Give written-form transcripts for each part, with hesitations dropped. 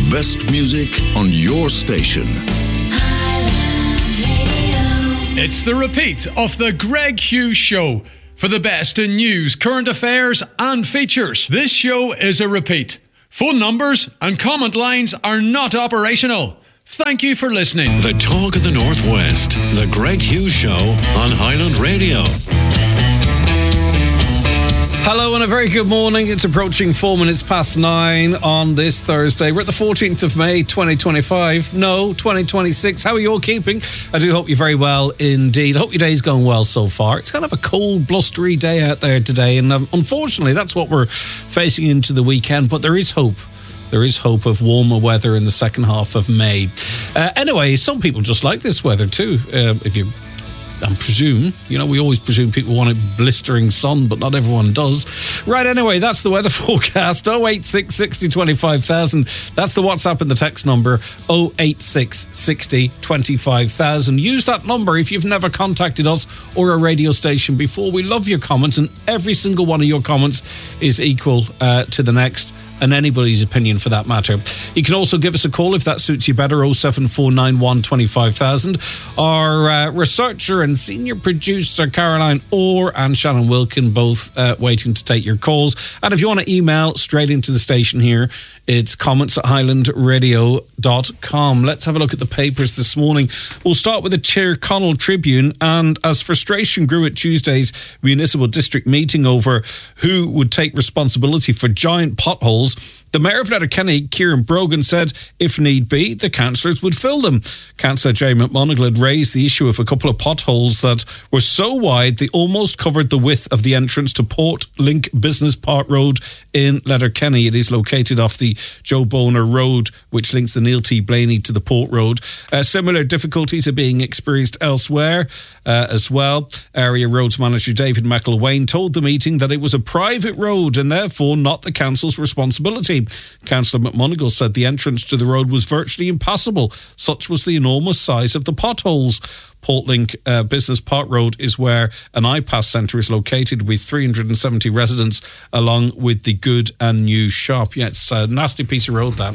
best music on your station. It's the repeat of the Greg Hughes Show. For the best in news, current affairs and features, this show is a repeat. Phone numbers and comment lines are not operational. Thank you for listening. The Talk of the Northwest, the Greg Hughes Show on Highland Radio. Hello and a very good morning. It's approaching 4 minutes past 9 on this Thursday. We're at the 14th of May, 2025. No, 2026. How are you all keeping? I do hope you're very well indeed. I hope your day's going well so far. It's kind of a cold, blustery day out there today. And unfortunately, that's what we're facing into the weekend. But there is hope. There is hope of warmer weather in the second half of May. Anyway, some people just like this weather too. I presume, we always presume people want a blistering sun, but not everyone does. Right, anyway, that's the weather forecast. 086 60 25,000. That's the WhatsApp and the text number. 086 60 25,000. Use that number if you've never contacted us or a radio station before. We love your comments, and every single one of your comments is equal to the next, and anybody's opinion for that matter. You can also give us a call if that suits you better, 07491 25,000. Our researcher and senior producer Caroline Orr and Shannon Wilkin both waiting to take your calls. And if you want to email straight into the station here, it's comments@highlandradio.com. Let's have a look at the papers this morning. We'll start with the Tyrconnell Tribune, and as frustration grew at Tuesday's municipal district meeting over who would take responsibility for giant potholes, the Mayor of Letterkenny, Kieran Brogan, said if need be, the councillors would fill them. Councillor Jerry McMonigal had raised the issue of a couple of potholes that were so wide they almost covered the width of the entrance to Port Link Business Park Road in Letterkenny. It is located off the Joe Boner Road, which links the Neil T. Blaney to the Port Road. Similar difficulties are being experienced elsewhere as well. Area Roads Manager David McElwain told the meeting that it was a private road and therefore not the council's responsibility. Councillor McMonigal said the entrance to the road was virtually impassable. Such was the enormous size of the potholes. Portlink Business Park Road is where an iPass centre is located with 370 residents along with the Good and New shop. Yeah, it's a nasty piece of road, that.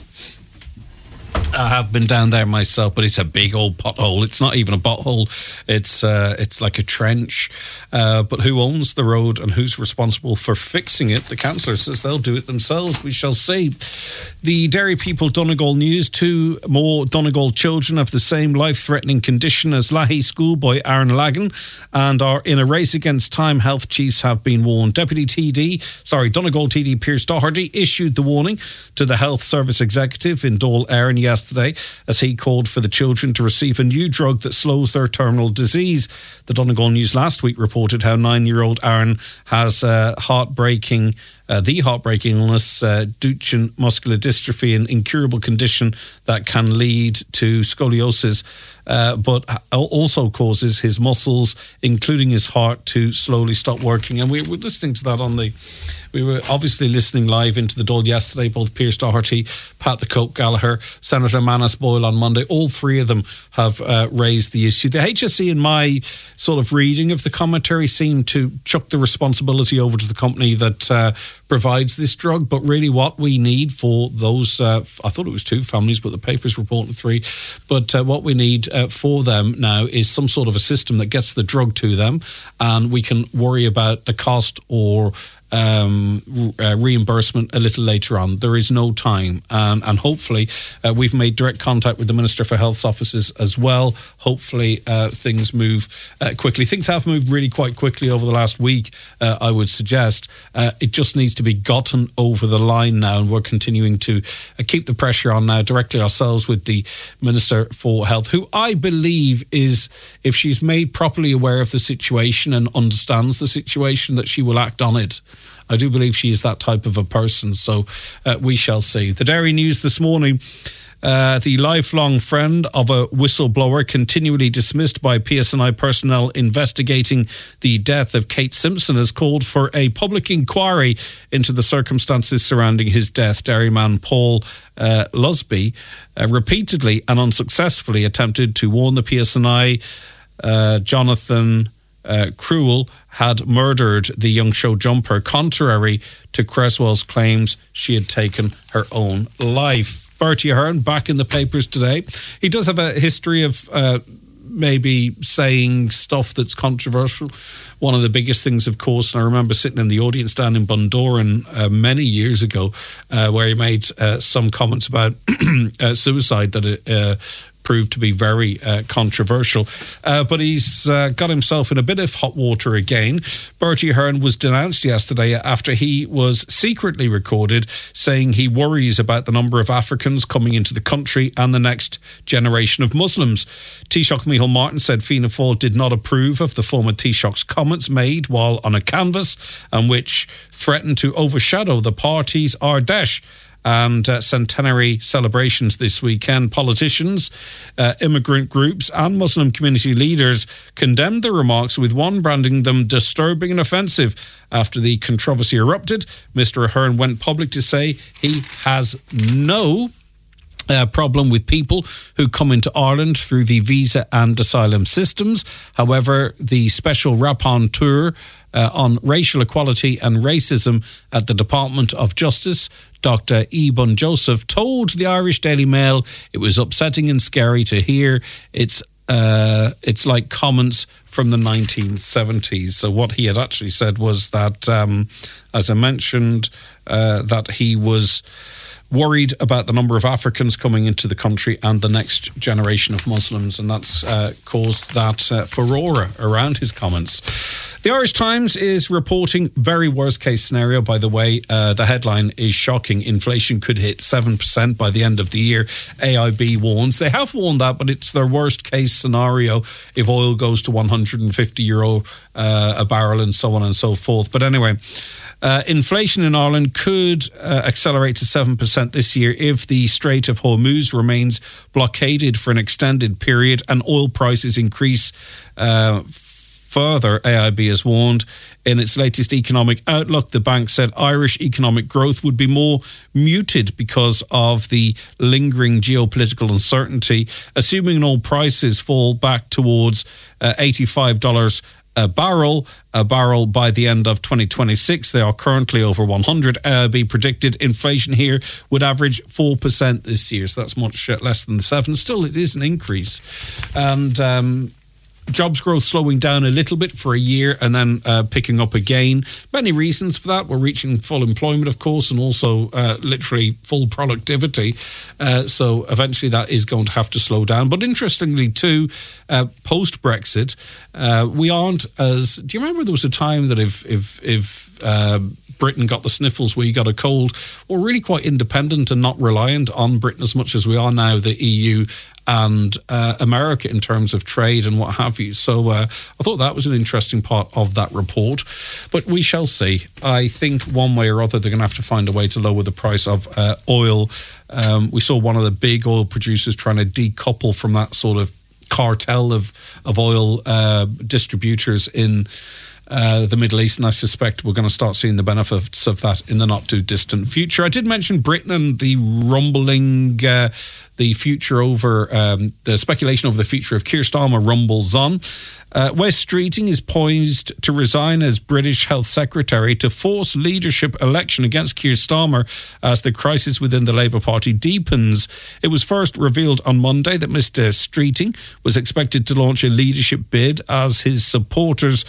I have been down there myself, but it's a big old pothole. It's not even a pothole. It's like a trench. But who owns the road and who's responsible for fixing it? The councillor says they'll do it themselves. We shall see. The Derry People Donegal News. 2 more Donegal children have the same life-threatening condition as Lahey schoolboy Aaron Lagan and are in a race against time. Health chiefs have been warned. Donegal TD Pierce Doherty issued the warning to the Health Service Executive in Dáil Éireann yesterday as he called for the children to receive a new drug that slows their terminal disease. The Donegal News last week reported how 9-year-old Aaron has the heartbreaking illness, Duchenne muscular dystrophy, an incurable condition that can lead to scoliosis, but also causes his muscles, including his heart, to slowly stop working. And we were listening to that we were obviously listening live into the Dáil yesterday. Both Pierce Doherty, Pat the Cope Gallagher, Senator Manus Boyle on Monday, all three of them have raised the issue. The HSE, in my sort of reading of the commentary, seemed to chuck the responsibility over to the company that provides this drug, but really what we need for those, I thought it was 2 families, but the paper's reporting 3, but what we need for them now is some sort of a system that gets the drug to them, and we can worry about the cost or reimbursement a little later on. There is no time, and hopefully we've made direct contact with the Minister for Health's offices as well. Hopefully things move quickly. Things have moved really quite quickly over the last week, I would suggest. It just needs to be gotten over the line now, and we're continuing to keep the pressure on now directly ourselves with the Minister for Health, who I believe is, if she's made properly aware of the situation and understands the situation, that she will act on it. I do believe she is that type of a person, so we shall see. The Derry News this morning. The lifelong friend of a whistleblower continually dismissed by PSNI personnel investigating the death of Kate Simpson has called for a public inquiry into the circumstances surrounding his death. Derryman Paul Lusby repeatedly and unsuccessfully attempted to warn the PSNI Jonathan Cruel had murdered the young show jumper, contrary to Creswell's claims she had taken her own life. Bertie Ahern back in the papers today. He does have a history of maybe saying stuff that's controversial. One of the biggest things, of course, and I remember sitting in the audience down in Bundoran many years ago, where he made some comments about suicide that it proved to be very controversial. But he's got himself in a bit of hot water again. Bertie Ahern was denounced yesterday after he was secretly recorded saying he worries about the number of Africans coming into the country and the next generation of Muslims. Taoiseach Micheál Martin said Fianna Fáil did not approve of the former Taoiseach's comments made while on a canvass and which threatened to overshadow the party's Ardèche and centenary celebrations this weekend. Politicians, immigrant groups and Muslim community leaders condemned the remarks, with one branding them disturbing and offensive. After the controversy erupted, Mr. Ahern went public to say he has no problem with people who come into Ireland through the visa and asylum systems. However, the special rapporteur on racial equality and racism at the Department of Justice, Dr. Ebon Joseph, told the Irish Daily Mail it was upsetting and scary to hear. It's like comments from the 1970s. So what he had actually said was that, as I mentioned, that he was worried about the number of Africans coming into the country and the next generation of Muslims, and that's caused that furore around his comments. The Irish Times is reporting very worst case scenario, by the way. The headline is shocking. Inflation could hit 7% by the end of the year. AIB warns. They have warned that, but it's their worst case scenario if oil goes to €150 a barrel and so on and so forth. But anyway, inflation in Ireland could accelerate to 7% this year if the Strait of Hormuz remains blockaded for an extended period and oil prices increase further. AIB has warned in its latest economic outlook. The bank said Irish economic growth would be more muted because of the lingering geopolitical uncertainty. Assuming oil prices fall back towards $85 a barrel by the end of 2026. They are currently over 100. AIB predicted inflation here would average 4% this year, so that's much less than the 7. Still, it is an increase. And jobs growth slowing down a little bit for a year and then picking up again. Many reasons for that. We're reaching full employment, of course, and also literally full productivity. So eventually that is going to have to slow down. But interestingly too, post-Brexit, we aren't as... Do you remember there was a time that if Britain got the sniffles, we got a cold, we're really quite independent and not reliant on Britain as much as we are now, the EU and America, in terms of trade and what have you. So I thought that was an interesting part of that report. But we shall see. I think one way or other they're going to have to find a way to lower the price of oil. We saw one of the big oil producers trying to decouple from that sort of cartel of oil distributors in the Middle East, and I suspect we're going to start seeing the benefits of that in the not too distant future. I did mention Britain and the rumbling, the future over, the speculation over the future of Keir Starmer rumbles on. Wes Streeting is poised to resign as British Health Secretary to force leadership election against Keir Starmer as the crisis within the Labour Party deepens. It was first revealed on Monday that Mr. Streeting was expected to launch a leadership bid as his supporters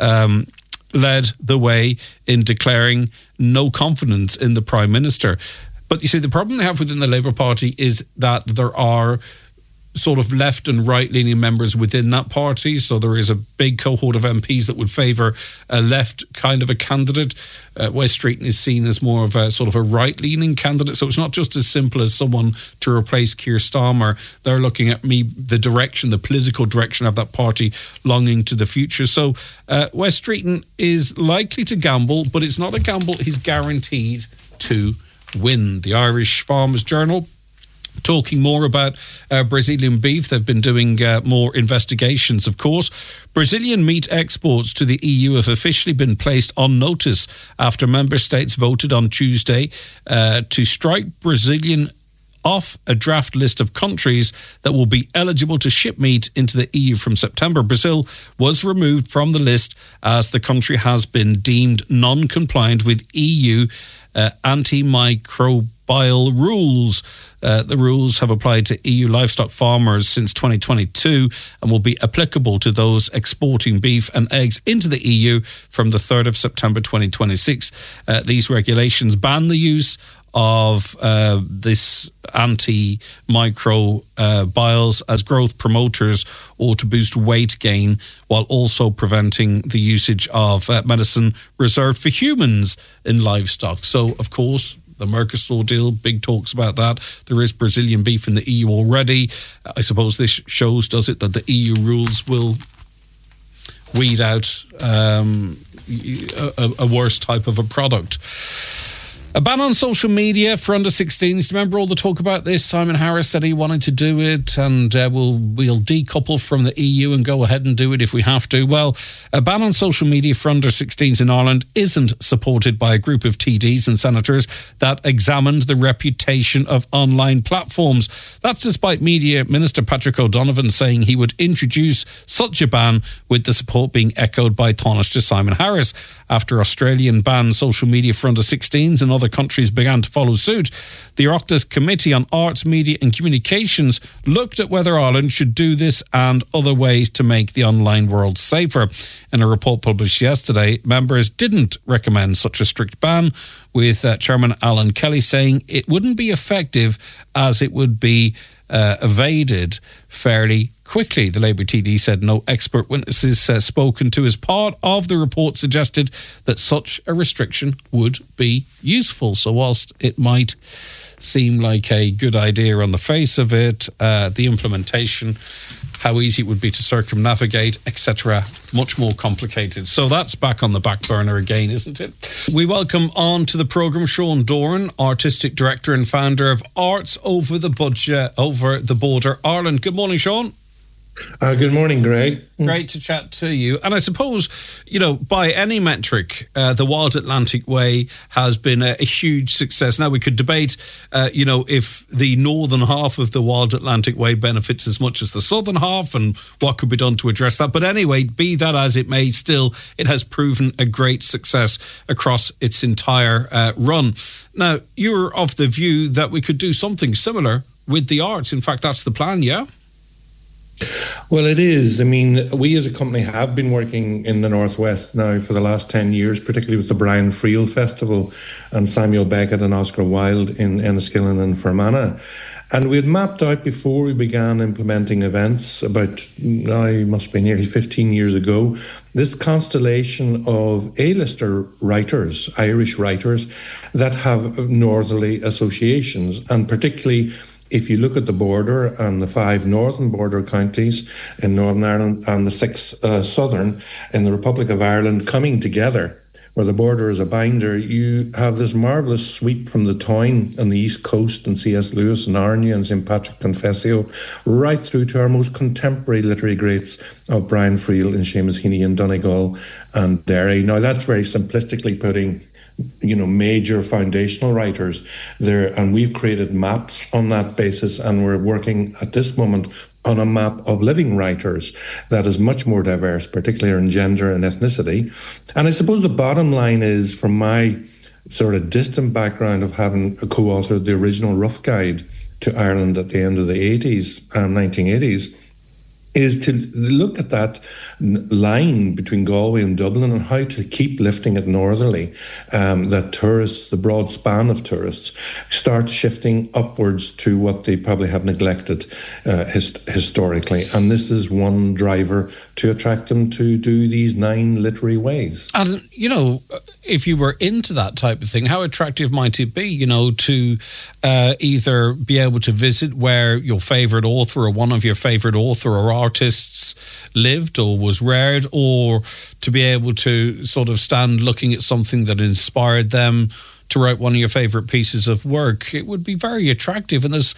led the way in declaring no confidence in the Prime Minister. But you see, the problem they have within the Labour Party is that there are sort of left and right-leaning members within that party. So there is a big cohort of MPs that would favour a left kind of a candidate. Wes Streeting is seen as more of a sort of a right-leaning candidate. So it's not just as simple as someone to replace Keir Starmer. They're looking at the direction, the political direction of that party longing to the future. So Wes Streeting is likely to gamble, but it's not a gamble he's guaranteed to win. The Irish Farmers Journal talking more about Brazilian beef. They've been doing more investigations, of course. Brazilian meat exports to the EU have officially been placed on notice after member states voted on Tuesday to strike Brazilian off a draft list of countries that will be eligible to ship meat into the EU from September. Brazil was removed from the list as the country has been deemed non-compliant with EU antimicrobial rules. The rules have applied to EU livestock farmers since 2022 and will be applicable to those exporting beef and eggs into the EU from the 3rd of September 2026. These regulations ban the use of this antimicrobials as growth promoters or to boost weight gain, while also preventing the usage of medicine reserved for humans in livestock. So, of course, the Mercosur deal, big talks about that. There is Brazilian beef in the EU already. I suppose this shows, does it, that the EU rules will weed out a worse type of a product. A ban on social media for under 16s. Do you remember all the talk about this? Simon Harris said he wanted to do it, and we'll decouple from the EU and go ahead and do it if we have to. Well, a ban on social media for under 16s in Ireland isn't supported by a group of TDs and senators that examined the reputation of online platforms. That's despite Media Minister Patrick O'Donovan saying he would introduce such a ban, with the support being echoed by Taoiseach Simon Harris. After Australian banned social media for under 16s and other countries began to follow suit, the Oireachtas Committee on Arts, Media and Communications looked at whether Ireland should do this and other ways to make the online world safer. In a report published yesterday, members didn't recommend such a strict ban, with Chairman Alan Kelly saying it wouldn't be effective as it would be evaded fairly quickly. The Labour TD said no expert witnesses spoken to as part of the report suggested that such a restriction would be useful. So whilst it might seem like a good idea on the face of it, the implementation, how easy it would be to circumnavigate, etc., much more complicated. So that's back on the back burner again, isn't it? We welcome on to the programme Sean Doran, Artistic Director and founder of Arts Over the Border Ireland. Good morning, Sean. Good morning, Greg. Great to chat to you. And I suppose, by any metric, the Wild Atlantic Way has been a huge success. Now, we could debate, if the northern half of the Wild Atlantic Way benefits as much as the southern half and what could be done to address that. But anyway, be that as it may, still, it has proven a great success across its entire run. Now, you're of the view that we could do something similar with the arts. In fact, that's the plan, yeah? Well, it is. I mean, we as a company have been working in the Northwest now for the last 10 years, particularly with the Brian Friel Festival and Samuel Beckett and Oscar Wilde in Enniskillen and Fermanagh. And we had mapped out before we began implementing events about, must be nearly 15 years ago, this constellation of A-lister writers, Irish writers, that have northerly associations, and particularly if you look at the border and the 5 northern border counties in Northern Ireland and the 6 southern in the Republic of Ireland coming together, where the border is a binder, you have this marvellous sweep from the Tyne and the East Coast and C.S. Lewis and Arnia and St. Patrick Confessio, right through to our most contemporary literary greats of Brian Friel and Seamus Heaney and Donegal and Derry. Now, that's very simplistically putting major foundational writers there, and we've created maps on that basis, and we're working at this moment on a map of living writers that is much more diverse, particularly in gender and ethnicity. And I suppose the bottom line is, from my sort of distant background of having co-authored the original Rough Guide to Ireland at the end of the 80s and 1980s, is to look at that line between Galway and Dublin and how to keep lifting it northerly, that tourists, the broad span of tourists, start shifting upwards to what they probably have neglected historically. And this is one driver to attract them to do these 9 literary ways. And, if you were into that type of thing, how attractive might it be, to either be able to visit where your favourite author or one of your favourite author or artists lived or was reared, or to be able to sort of stand looking at something that inspired them to write one of your favourite pieces of work? It would be very attractive. And there's,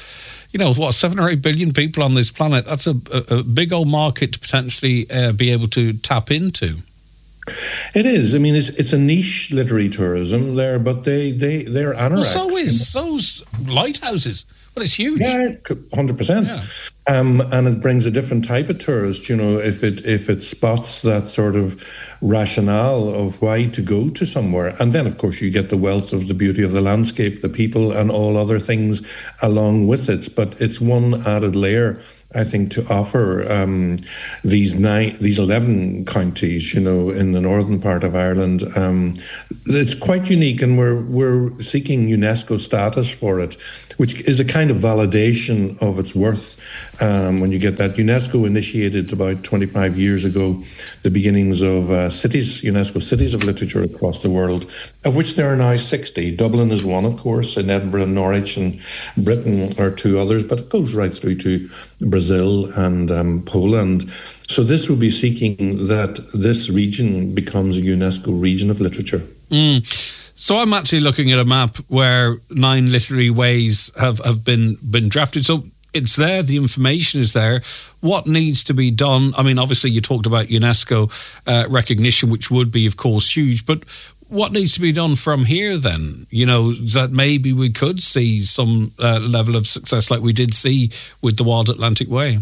7 or 8 billion people on this planet. That's a big old market to potentially be able to tap into. It is. I mean, it's a niche literary tourism there, but they're anoraks. Well, so's lighthouses. Well, it's huge. Yeah, 100%. Yeah. And it brings a different type of tourist. If it spots that sort of rationale of why to go to somewhere, and then of course you get the wealth of the beauty of the landscape, the people, and all other things along with it. But it's one added layer, I think, to offer these 11 counties, in the northern part of Ireland. It's quite unique, and we're seeking UNESCO status for it, which is a kind of validation of its worth. When you get that, UNESCO initiated about 25 years ago the beginnings of UNESCO cities of literature across the world, of which there are now 60. Dublin is one, of course, and Edinburgh and Norwich and Britain are two others, but it goes right through to Brazil and Poland. So this will be seeking that this region becomes a UNESCO region of literature. So I'm actually looking at a map where 9 literary ways have been drafted. So it's there, the information is there. What needs to be done? I mean, obviously you talked about UNESCO recognition, which would be, of course, huge, but what needs to be done from here then? That maybe we could see some level of success like we did see with the Wild Atlantic Way.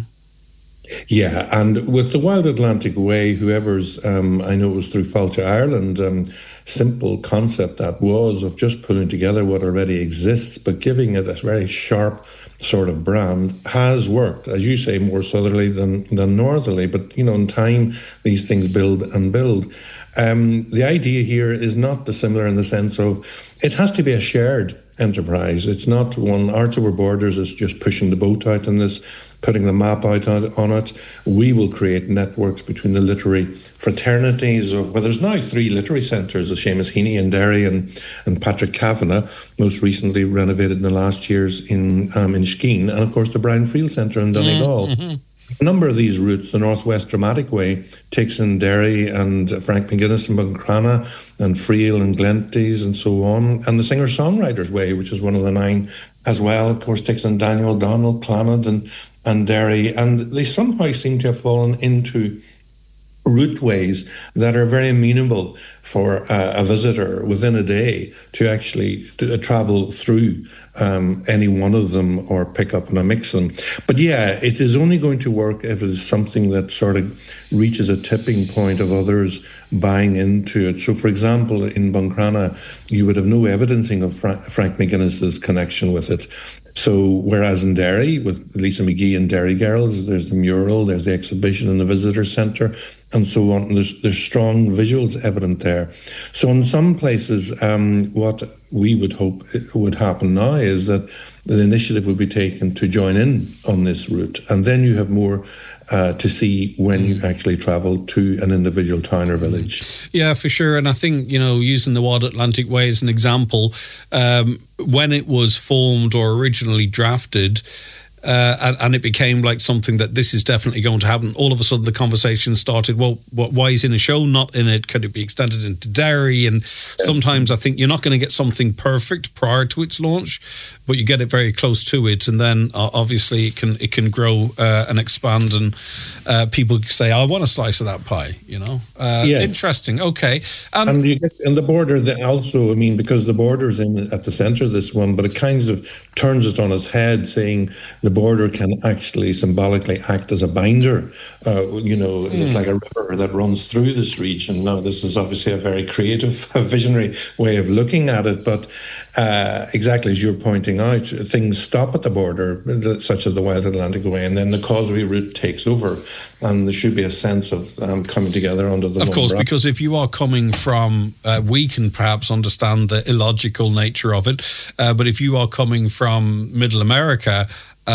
Yeah, and with the Wild Atlantic Way, whoever's, I know it was through Fáilte Ireland, simple concept that was of just pulling together what already exists, but giving it a very sharp sort of brand has worked, as you say, more southerly than northerly. But, in time, these things build and build. The idea here is not dissimilar in the sense of it has to be a shared enterprise. It's not one. Arts Over Borders is just pushing the boat out on this, putting the map out on it. We will create networks between the literary fraternities of, well, there's now 3 literary centres, the Seamus Heaney in Derry and Patrick Kavanagh, most recently renovated in the last years in Skeen, and of course the Brian Friel Centre in Donegal. Mm-hmm. A number of these routes, the Northwest Dramatic Way takes in Derry and Frank McGuinness and Buncrana and Friel and Glenties and so on, and the Singer-Songwriters Way, which is one of the 9 as well, of course, takes in Daniel O'Donnell, Clonard and Derry, and they somehow seem to have fallen into routeways that are very amenable for a visitor within a day to actually travel through any one of them or pick up and mix them. But yeah, it is only going to work if it is something that sort of reaches a tipping point of others buying into it. So, for example, in Buncrana, you would have no evidencing of Frank McGuinness's connection with it. So, whereas in Derry, with Lisa McGee and Derry Girls, there's the mural, there's the exhibition in the visitor centre, and so on. And there's strong visuals evident there. So, in some places, what we would hope would happen now is that the initiative would be taken to join in on this route, and then you have more to see when you actually travel to an individual town or village. Yeah, for sure. And I think, using the Wild Atlantic Way as an example, when it was formed or originally drafted, and it became like something that this is definitely going to happen. All of a sudden, the conversation started, well, why is in a show not in it? Could it be extended into Derry? And sometimes I think you're not going to get something perfect prior to its launch, but you get it very close to it. And then obviously it can grow and expand, and people say, I want a slice of that pie, Interesting. Okay. And you get in the border also, I mean, because the border's in at the centre of this one, but it kind of turns it on its head, saying the border can actually symbolically act as a binder. It's like a river that runs through this region. Now, this is obviously a very creative, visionary way of looking at it, but exactly as you're pointing out, things stop at the border, such as the Wild Atlantic Way, and then the Causeway route takes over, and there should be a sense of coming together under the Of course, because if you are coming from, we can perhaps understand the illogical nature of it, but if you are coming from Middle America,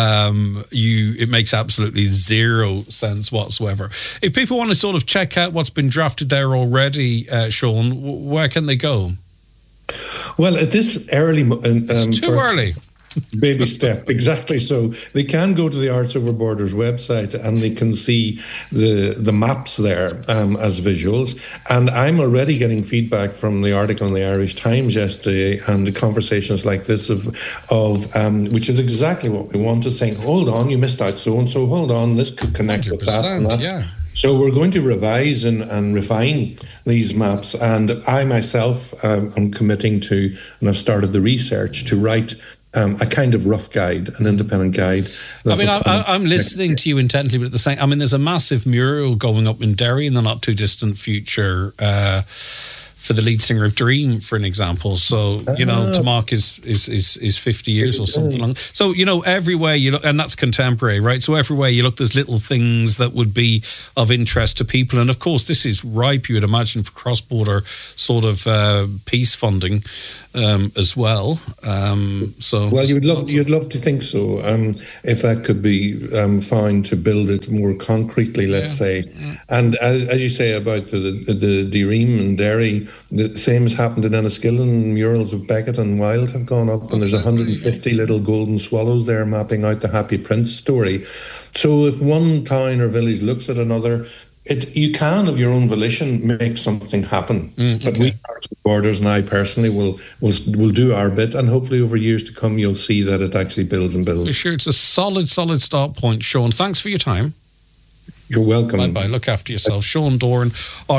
it makes absolutely zero sense whatsoever. If people want to sort of check out what's been drafted there already, Sean, where can they go? Well, at this early... it's too early. Baby step, exactly. So they can go to the Arts Over Borders website and they can see the maps there as visuals. And I'm already getting feedback from the article in the Irish Times yesterday and the conversations like this of which is exactly what we want, to saying, hold on, you missed out so-and-so, hold on, this could connect with that and that. Yeah. So we're going to revise and refine these maps, and I myself am committing to, and I've started the research to write a kind of rough guide, an independent guide. I'm listening to you intently, but at the same, there's a massive mural going up in Derry in the not too distant future for the lead singer of Dream, for an example. So, Tamak is 50 years or something like that. So, everywhere you look, and that's contemporary, right? So everywhere you look, there's little things that would be of interest to people. And of course, this is ripe, you would imagine, for cross-border sort of peace funding as well. Well, you'd love to think so. If that could be found to build it more concretely, let's say. Yeah. And as you say about the Dream and Derry, the same has happened in Enniskillen. Murals of Beckett and Wilde have gone up, and there's 150 little golden swallows there mapping out the Happy Prince story. So if one town or village looks at another, you can, of your own volition, make something happen. But we, Borders, and I personally will do our bit, and hopefully over years to come, you'll see that it actually builds and builds. For sure, it's a solid start point, Sean. Thanks for your time. You're welcome. Bye-bye. Look after yourself. Sean Doran,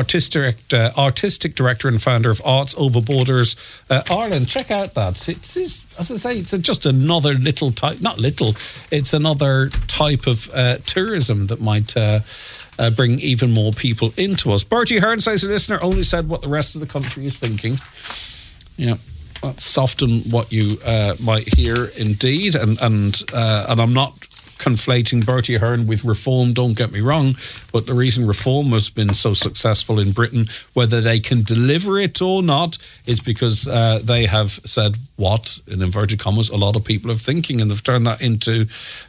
artistic director and founder of Arts Over Borders Ireland. Check out that. It's as I say, it's just another little type, not little, it's another type of tourism that might bring even more people into us. Bertie Hearn says, a listener only said what the rest of the country is thinking. Yeah. That's soften what you might hear, indeed. And I'm not conflating Bertie Ahern with reform, don't get me wrong, but the reason reform has been so successful in Britain, whether they can deliver it or not, is because they have said what, in inverted commas, a lot of people are thinking, and they've turned that into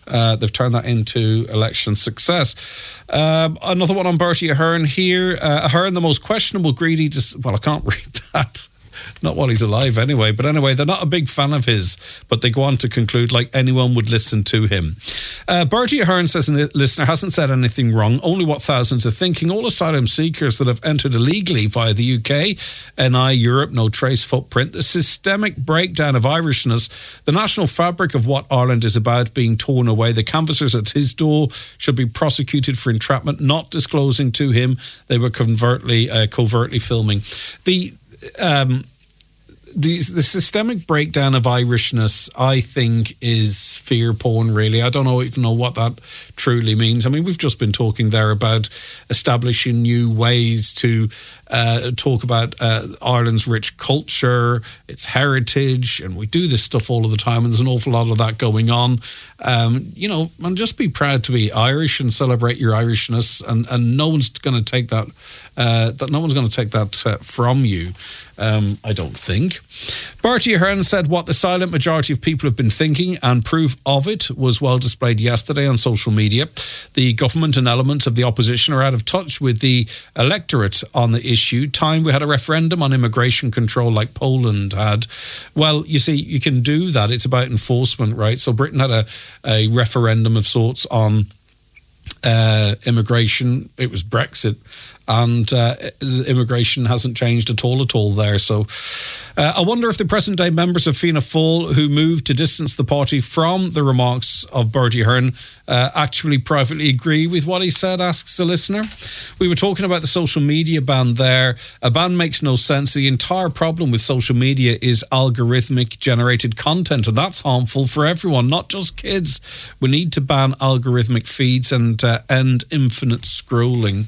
election success. Another one on Bertie Ahern here. Ahern, the most questionable, greedy... Well, I can't read that. Not while he's alive anyway. But anyway, they're not a big fan of his, but they go on to conclude like anyone would listen to him. Bertie Ahern says, a listener, hasn't said anything wrong, only what thousands are thinking. All asylum seekers that have entered illegally via the UK, NI, Europe, no trace footprint, the systemic breakdown of Irishness, the national fabric of what Ireland is about being torn away. The canvassers at his door should be prosecuted for entrapment, not disclosing to him they were covertly filming. The systemic breakdown of Irishness, I think, is fear porn, really. I don't even know what that truly means. I mean, we've just been talking there about establishing new ways to talk about Ireland's rich culture, its heritage, and we do this stuff all of the time, and there's an awful lot of that going on. And just be proud to be Irish and celebrate your Irishness, and no one's going to take that. No one's going to take that from you. I don't think. Bertie Ahern said what the silent majority of people have been thinking, and proof of it was well displayed yesterday on social media. The government and elements of the opposition are out of touch with the electorate on the issue. Time we had a referendum on immigration control like Poland had. Well, you see, you can do that. It's about enforcement, right? So Britain had a referendum of sorts on immigration. It was Brexit, and immigration hasn't changed at all there. So I wonder if the present day members of Fianna Fáil who moved to distance the party from the remarks of Bertie Ahern actually privately agree with what he said, asks a listener. We were talking about the social media ban there. A ban makes no sense. The entire problem with social media is algorithmic generated content, and that's harmful for everyone, not just kids. We need to ban algorithmic feeds and end infinite scrolling.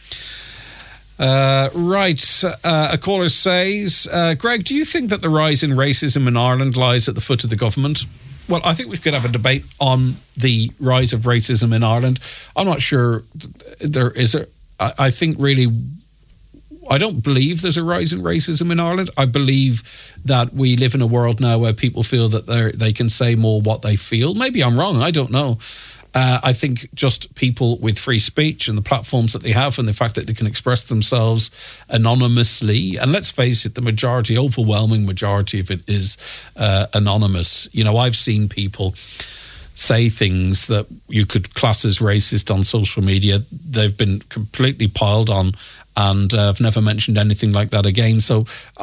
A caller says, Greg, do you think that the rise in racism in Ireland lies at the foot of the government? Well, I think we could have a debate on the rise of racism in Ireland. I'm not sure there is I think really, I don't believe there's a rise in racism in Ireland. I believe that we live in a world now where people feel that they can say more what they feel. Maybe I'm wrong. I don't know. I think just people with free speech and the platforms that they have, and the fact that they can express themselves anonymously, and let's face it, the overwhelming majority of it is anonymous. I've seen people say things that you could class as racist on social media. They've been completely piled on, and I've never mentioned anything like that again. So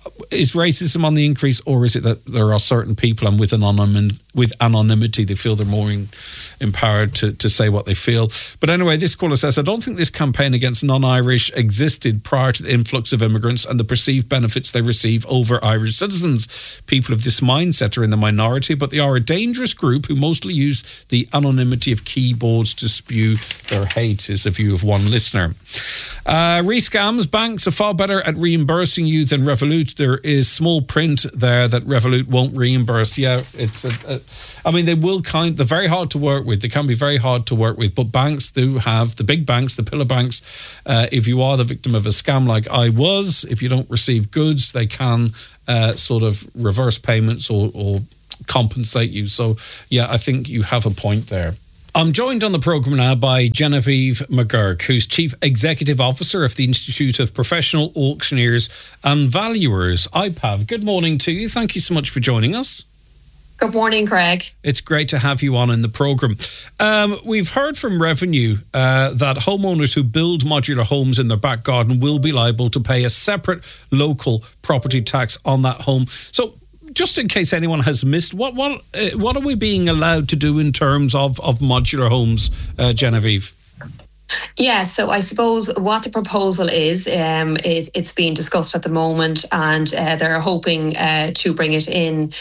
is racism on the increase, or is it that there are certain people, and with anonymity, they feel they're more empowered to say what they feel? But anyway, this caller says, I don't think this campaign against non-Irish existed prior to the influx of immigrants and the perceived benefits they receive over Irish citizens. People of this mindset are in the minority, but they are a dangerous group who mostly use the anonymity of keyboards to spew their hate, is the view of one listener. Rescams, banks are far better at reimbursing you than Revolut. There is small print there that Revolut won't reimburse. Yeah, it's I mean, they're very hard to work with. They can be very hard to work with, but banks do have, the big banks, the pillar banks, if you are the victim of a scam like I was, if you don't receive goods, they can sort of reverse payments or compensate you. So, yeah, I think you have a point there. I'm joined on the programme now by Genevieve McGurk, who's Chief Executive Officer of the Institute of Professional Auctioneers and Valuers, IPAV. Good morning to you. Thank you so much for joining us. Good morning, Greg. It's great to have you on in the programme. We've heard from Revenue that homeowners who build modular homes in their back garden will be liable to pay a separate local property tax on that home. So, just in case anyone has missed, what are we being allowed to do in terms of modular homes, Genevieve? Yeah, so I suppose what the proposal is it's being discussed at the moment, and they're hoping to bring it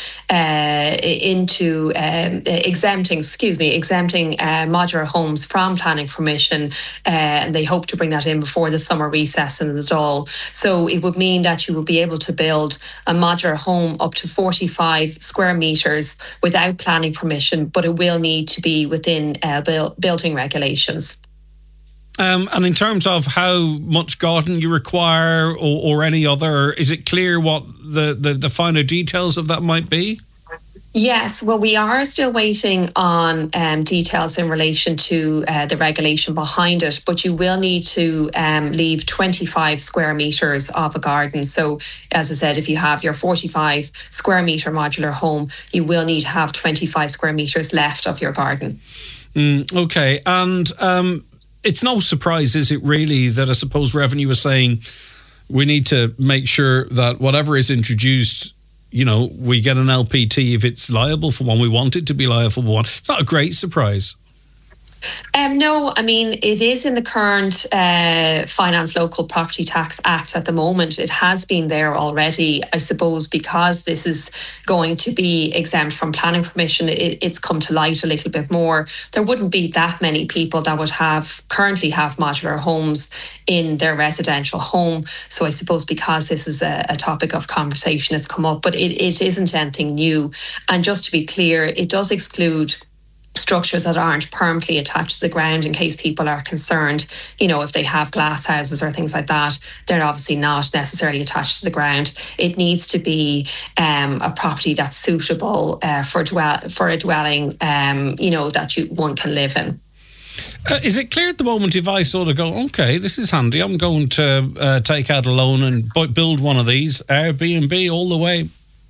into exempting modular homes from planning permission, and they hope to bring that in before the summer recess in the Dáil. So it would mean that you will be able to build a modular home up to 45 square metres without planning permission, but it will need to be within building regulations. And in terms of how much garden you require or any other, is it clear what the finer details of that might be? Yes, well, we are still waiting on details in relation to the regulation behind it, but you will need to leave 25 square metres of a garden. So, as I said, if you have your 45 square metre modular home, you will need to have 25 square metres left of your garden. Okay, and it's no surprise, is it really, that I suppose Revenue is saying we need to make sure that whatever is introduced, you know, we get an LPT if it's liable for one. We want it to be liable for one. It's not a great surprise. No, I mean, it is in the current Finance Local Property Tax Act at the moment. It has been there already. I suppose because this is going to be exempt from planning permission, it's come to light a little bit more. There wouldn't be that many people that would currently have modular homes in their residential home. So I suppose because this is a topic of conversation, it's come up, but it isn't anything new. And just to be clear, it does exclude structures that aren't permanently attached to the ground, in case people are concerned, you know, if they have glass houses or things like that, they're obviously not necessarily attached to the ground. It needs to be a property that's suitable for a dwelling, you know, that one can live in. Is it clear at the moment if I sort of go, okay, this is handy, I'm going to take out a loan and build one of these, Airbnb all the way?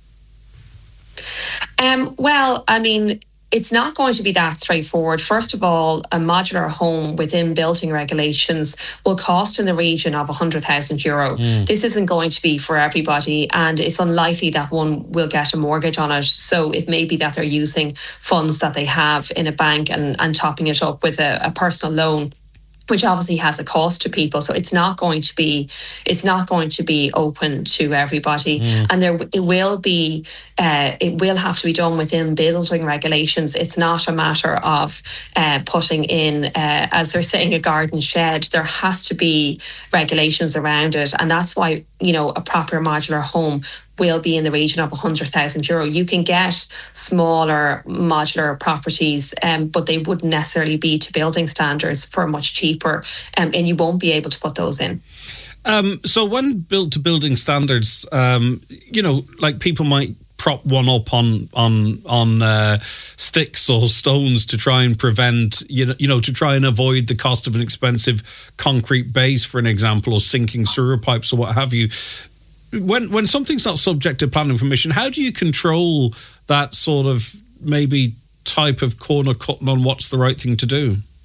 Well, I mean, it's not going to be that straightforward. First of all, a modular home within building regulations will cost in the region of €100,000. This isn't going to be for everybody, and it's unlikely that one will get a mortgage on it. So it may be that they're using funds that they have in a bank and topping it up with a personal loan, which obviously has a cost to people. So it's not going to be open to everybody. And it will have to be done within building regulations. It's not a matter of putting in, as they're saying, a garden shed. There has to be regulations around it. And that's why, you know, a proper modular home will be in the region of €100,000. You can get smaller modular properties, but they wouldn't necessarily be to building standards for much cheaper, and you won't be able to put those in. So when built to building standards, you know, like people might prop one up on sticks or stones to try and prevent, you know, to try and avoid the cost of an expensive concrete base, for an example, or sinking sewer pipes or what have you. When something's not subject to planning permission, how do you control that sort of maybe type of corner cutting on what's the right thing to do?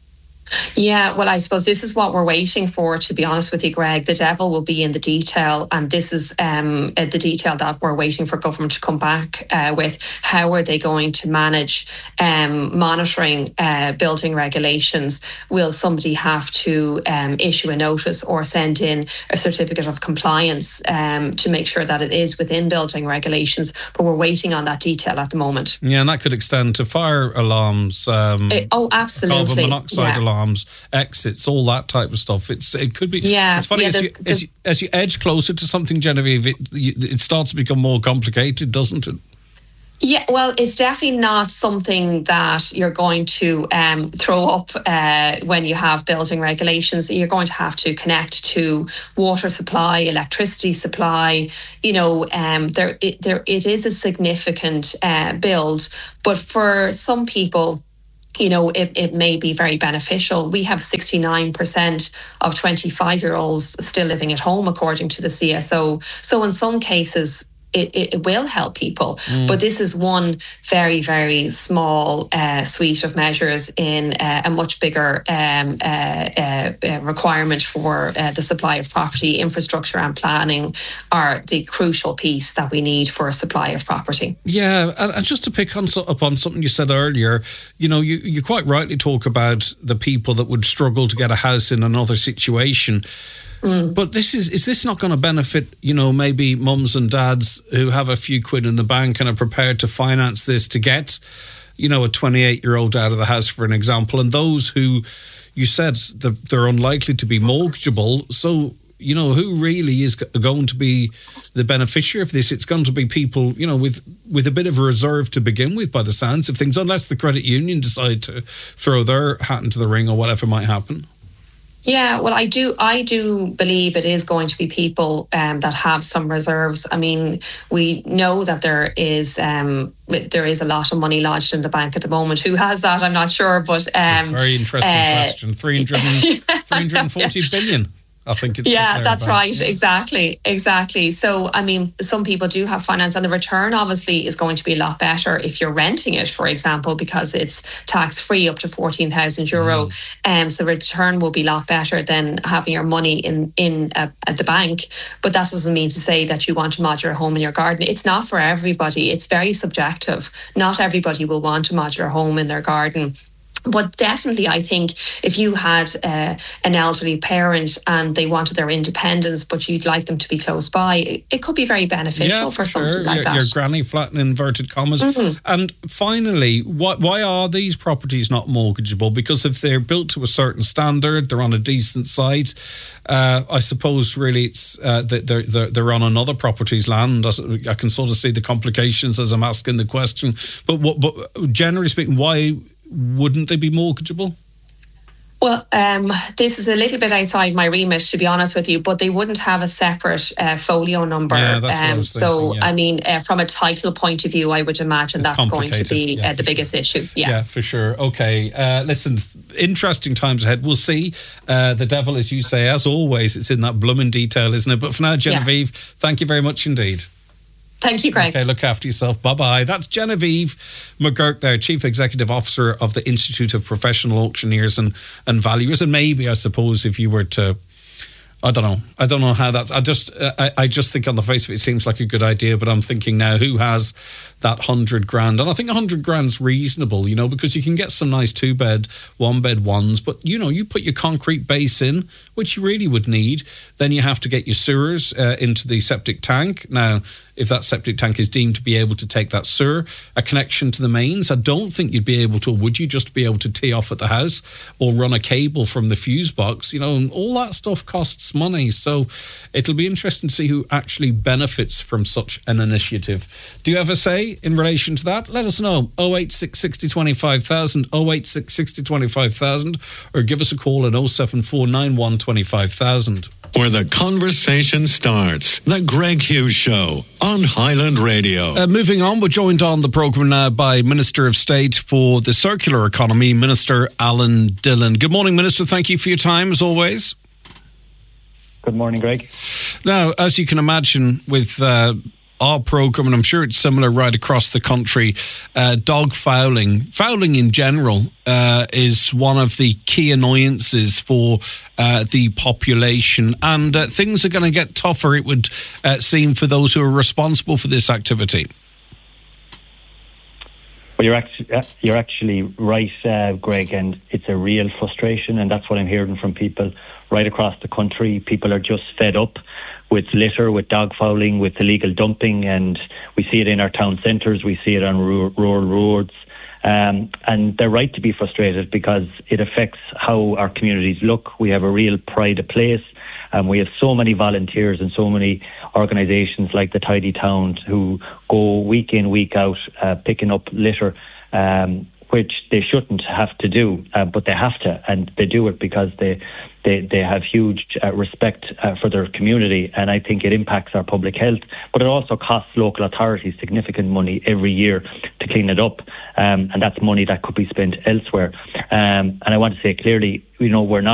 Yeah, well, I suppose this is what we're waiting for, to be honest with you, Greg. The devil will be in the detail, and this is the detail that we're waiting for government to come back with. How are they going to manage monitoring building regulations? Will somebody have to issue a notice or send in a certificate of compliance to make sure that it is within building regulations? But we're waiting on that detail at the moment. Yeah, and that could extend to fire alarms. Absolutely. Carbon monoxide alarms. Exits, all that type of stuff. It could be. Yeah, it's funny as you edge closer to something, Genevieve, it starts to become more complicated, doesn't it? Yeah, well, it's definitely not something that you're going to throw up when you have building regulations. You're going to have to connect to water supply, electricity supply. It is a significant build, but for some people, it may be very beneficial. We have 69% of 25-year-olds still living at home, according to the CSO. So in some cases, it will help people. But this is one very, very small suite of measures in a much bigger requirement for the supply of property. Infrastructure and planning are the crucial piece that we need for a supply of property. Yeah, and just to pick upon something you said earlier, you quite rightly talk about the people that would struggle to get a house in another situation. But is this not going to benefit, maybe mums and dads who have a few quid in the bank and are prepared to finance this to get, a 28-year-old out of the house, for an example, and those who you said that they're unlikely to be mortgageable. So, who really is going to be the beneficiary of this? It's going to be people, with a bit of a reserve to begin with, by the sounds of things, unless the credit union decide to throw their hat into the ring or whatever might happen. Yeah, well, I do believe it is going to be people that have some reserves. I mean, we know that there is a lot of money lodged in the bank at the moment. Who has that? I'm not sure, but very interesting question. 340 billion. I think it's that's right. Exactly. So, I mean, some people do have finance, and the return obviously is going to be a lot better if you're renting it, for example, because it's tax-free up to €14,000. So return will be a lot better than having your money at the bank. But that doesn't mean to say that you want a modular home in your garden. It's not for everybody. It's very subjective. Not everybody will want a modular home in their garden. But definitely, I think if you had an elderly parent and they wanted their independence, but you'd like them to be close by, it could be very beneficial for something like that. Your granny flat in inverted commas. Mm-hmm. And finally, why are these properties not mortgageable? Because if they're built to a certain standard, they're on a decent site. I suppose really it's that they're on another property's land. I can sort of see the complications as I'm asking the question. But generally speaking, why wouldn't they be mortgageable? Well, this is a little bit outside my remit, to be honest with you, but they wouldn't have a separate folio number. Yeah, that's what I was thinking, yeah. I mean, from a title point of view, I would imagine that's going to be the biggest issue. Yeah, for sure. Okay, listen, interesting times ahead. We'll see. The devil, as you say, as always, it's in that blooming detail, isn't it? But for now, Genevieve, thank you very much indeed. Thank you, Greg. Okay, look after yourself. Bye-bye. That's Genevieve McGurk there, Chief Executive Officer of the Institute of Professional Auctioneers and Valuers. And maybe, I suppose, if you were to... I don't know how that's... I just think on the face of it seems like a good idea, but I'm thinking now, who has that $100,000? And I think $100,000's reasonable, because you can get some nice 2-bed, 1-bed ones, but, you put your concrete base in, which you really would need. Then you have to get your sewers into the septic tank. Now, if that septic tank is deemed to be able to take that sewer, a connection to the mains, I don't think you'd be able to, or would you just be able to tee off at the house or run a cable from the fuse box? And all that stuff costs money. So it'll be interesting to see who actually benefits from such an initiative. Do you have a say in relation to that? Let us know. 086 60 25,000, 086 60 25,000, or give us a call at 07491 25,000. Where the conversation starts. The Greg Hughes Show on Highland Radio. Moving on, we're joined on the programme now by Minister of State for the Circular Economy, Minister Alan Dillon. Good morning, Minister. Thank you for your time, as always. Good morning, Greg. Now, as you can imagine, with our programme, and I'm sure it's similar right across the country, dog fouling in general is one of the key annoyances for the population, and things are going to get tougher, it would seem, for those who are responsible for this activity. Well, you're actually right, Greg, and it's a real frustration, and that's what I'm hearing from people right across the country. People are just fed up with litter, with dog fouling, with illegal dumping, and we see it in our town centres, we see it on rural roads, and they're right to be frustrated because it affects how our communities look. We have a real pride of place. We have so many volunteers and so many organisations like the Tidy Town who go week in, week out, picking up litter, which they shouldn't have to do, but they have to, and they do it because they have huge respect for their community, and I think it impacts our public health, but it also costs local authorities significant money every year to clean it up, and that's money that could be spent elsewhere. And I want to say clearly, we're not